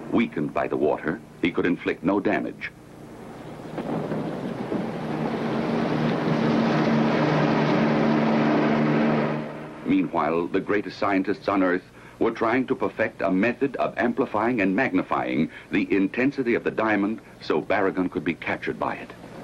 Weakened by the water, he could inflict no damage. Meanwhile, the greatest scientists on Earth were trying to perfect a method of amplifying and magnifying the intensity of the diamond so Barragan could be captured by it.